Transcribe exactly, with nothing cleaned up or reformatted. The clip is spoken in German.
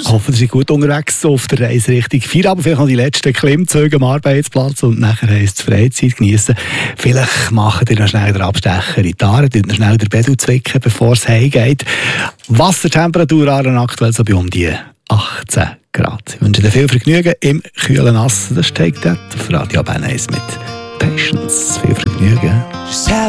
Ich hoffe, Sie sind gut unterwegs auf der Reise Richtung Feierabend. Vielleicht noch die letzten Klimmzüge am Arbeitsplatz und nachher heisst es Freizeit genießen. Vielleicht machen Sie noch schnell den Abstecher in die Aare, noch schnell den Pedal zwicken, bevor es heimgeht. Wassertemperatur aktuell so bei um die achtzehn Grad. Ich wünsche Ihnen viel Vergnügen im kühlen Nass. Das steigt dort auf Radio Bern eins mit Patience. Viel Vergnügen.